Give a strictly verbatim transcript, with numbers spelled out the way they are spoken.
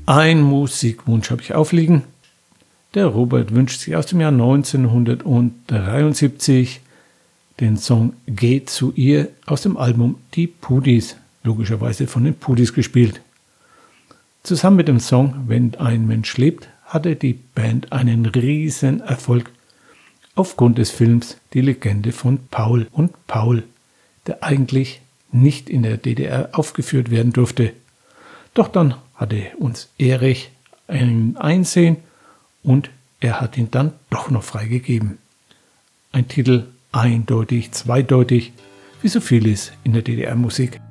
Ein Musikwunsch habe ich aufliegen. Der Robert wünscht sich aus dem Jahr neunzehnhundertdreiundsiebzig den Song Geh zu ihr aus dem Album Die Pudis, logischerweise von den Pudis gespielt. Zusammen mit dem Song Wenn ein Mensch lebt, hatte die Band einen riesen Erfolg aufgrund des Films Die Legende von Paul und Paul, der eigentlich nicht in der D D R aufgeführt werden durfte. Doch dann hatte uns Erich ein Einsehen und er hat ihn dann doch noch freigegeben. Ein Titel eindeutig, zweideutig, wie so vieles in der D D R-Musik.